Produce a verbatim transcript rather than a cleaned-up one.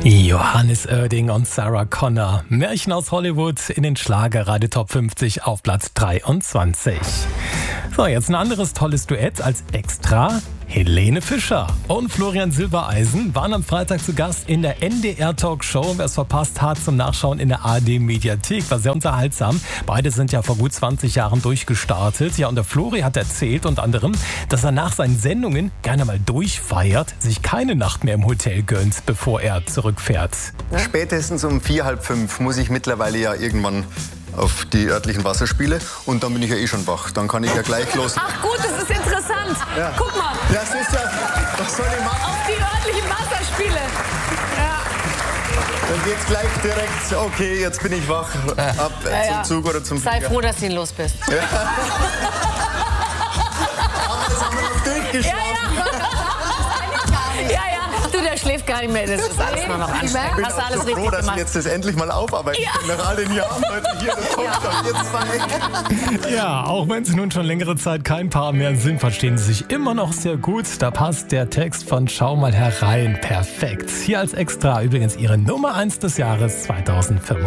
Johannes Oerding und Sarah Connor. Märchen aus Hollywood in den Schlagerradio Top fünfzig auf Platz dreiundzwanzig. So, jetzt ein anderes tolles Duett als Extra. Helene Fischer und Florian Silbereisen waren am Freitag zu Gast in der N D R-Talkshow. Wer es verpasst hat, zum Nachschauen in der A R D-Mediathek. War sehr unterhaltsam. Beide sind ja vor gut zwanzig Jahren durchgestartet. Ja, und der Flori hat erzählt unter anderem, dass er nach seinen Sendungen gerne mal durchfeiert, sich keine Nacht mehr im Hotel gönnt, bevor er zurückfährt. Spätestens um vier, halb fünf muss ich mittlerweile ja irgendwann auf die örtlichen Wasserspiele und dann bin ich ja eh schon wach. Dann kann ich ja gleich los. Ach gut, das ist interessant. Ja. Guck mal. Das ist ja, was soll ich machen? Auf die örtlichen Wasserspiele. Ja. Dann geht's gleich direkt, okay, jetzt bin ich wach. Ab äh, Ja, ja. zum Zug oder zum Sei Flieger. froh, dass du ihn los bist. Ja. Aber das haben wir noch durchgeschlafen. Ja, ja. Du, der schläft gar nicht mehr. Das ist alles nur noch anstrengend. Ich bin Hast du auch alles so richtig froh, dass ich gemacht. jetzt das endlich mal aufarbeiten Ja. kann. Nach all den Jahren heute hier das kommt jetzt zwei. Ja, auch wenn sie nun schon längere Zeit kein Paar mehr sind, verstehen sie sich immer noch sehr gut. Da passt der Text von Schau mal herein perfekt. Hier als Extra übrigens ihre Nummer eins des Jahres zweitausendfünf.